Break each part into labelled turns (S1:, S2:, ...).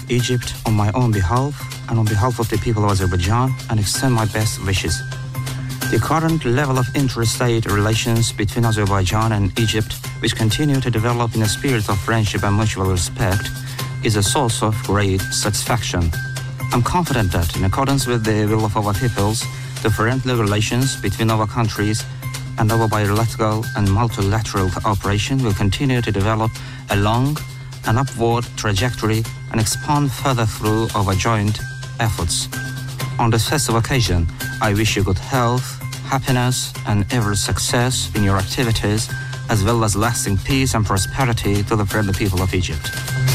S1: of Egypt on my own behalf and on behalf of the people of Azerbaijan and extend my best wishes. The current level of interstate relations between Azerbaijan and Egypt, which continue to develop in a spirit of friendship and mutual respect, is a source of great satisfaction. I'm confident that, in accordance with the will of our peoples, the friendly relations between our countries and our bilateral and multilateral cooperation will continue to develop along an upward trajectory and expand further through our joint efforts. On this festive occasion, I wish you good health, happiness, and every success in your activities, as well as lasting peace and prosperity to the friendly people of Egypt.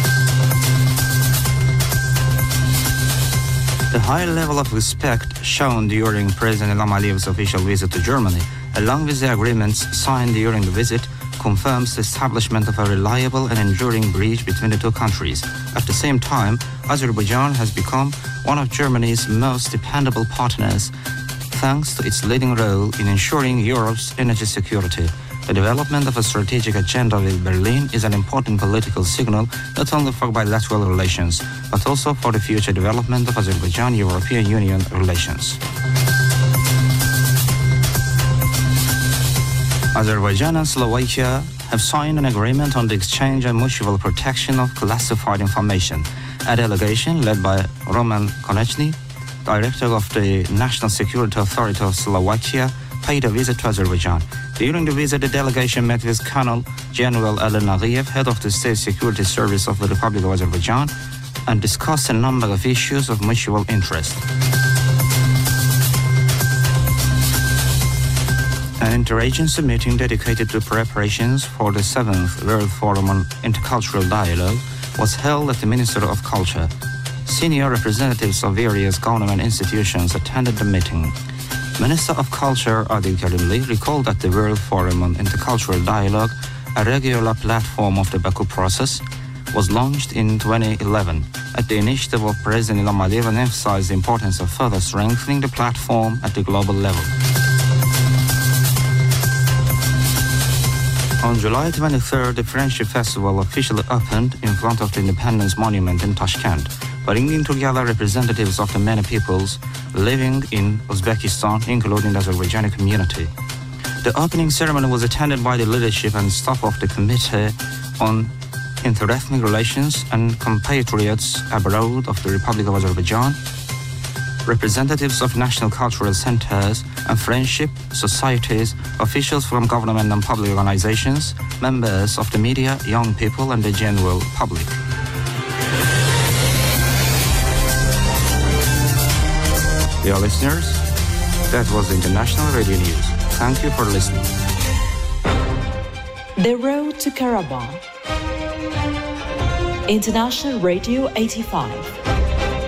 S1: The high level of respect shown during President Ilham Aliyev's official visit to Germany, along with the agreements signed during the visit, confirms the establishment of a reliable and enduring bridge between the two countries. At the same time, Azerbaijan has become one of Germany's most dependable partners, thanks to its leading role in ensuring Europe's energy security. The development of a strategic agenda with Berlin is an important political signal not only for bilateral relations, but also for the future development of Azerbaijan-European Union relations. Azerbaijan and Slovakia have signed an agreement on the exchange and mutual protection of classified information. A delegation led by Roman Konechny, director of the National Security Authority of Slovakia, paid a visit to Azerbaijan. During the visit, the delegation met with Colonel General Alen Aghiyev, head of the State Security Service of the Republic of Azerbaijan, and discussed a number of issues of mutual interest. An interagency meeting dedicated to preparations for the 7th World Forum on Intercultural Dialogue was held at the Ministry of Culture. Senior representatives of various government institutions attended the meeting. Minister of Culture Adil Karimli recalled that the World Forum on Intercultural Dialogue, a regular platform of the Baku process, was launched in 2011 at the initiative of President Ilham Aliyev and emphasized the importance of further strengthening the platform at the global level. On July 23rd, the Friendship Festival officially opened in front of the Independence Monument in Tashkent, bringing together representatives of the many peoples living in Uzbekistan, including the Azerbaijani community. The opening ceremony was attended by the leadership and staff of the Committee on Interethnic Relations and Compatriots Abroad of the Republic of Azerbaijan, representatives of national cultural centers and friendship societies, officials from government and public organizations, members of the media, young people, and the general public. Dear listeners, that was International Radio News. Thank you for listening.
S2: The Road to Karabakh. International Radio 85.